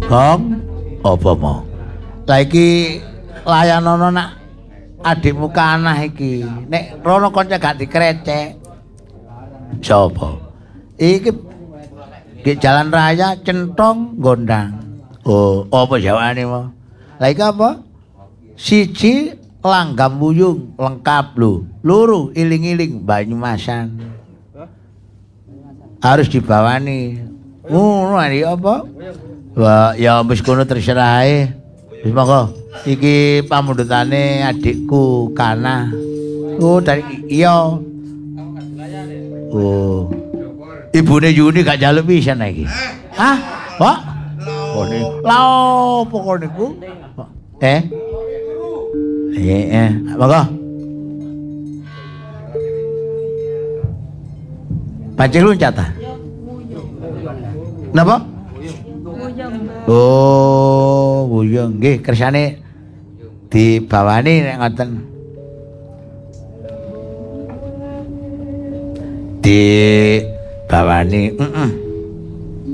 Bong apa mau? Lah iki layanono nak adikmu kanah iki. Nek rono kanca gak dikrecek. Sapa? Iki di jalan raya centong gondang. Oh, apa jawane mau? Lah iki apa? Siji langgam wuyung lengkap lho. Loro iling-iling Banyumasan. Harus dibawani. Ngono iki apa? Wah, ya wis kono terserah ae. Wis monggo. Iki pamundhutane adikku Kana. Oh, dari iya. Oh. Ibune Yuni gak njaluk pisan iki. Hah? Kok? Kone. Lah opo kene niku? Monggo. Pancing luncat ta? Napa? Oh, buyung nggih kersane dibawani nek ngoten. Dibawani,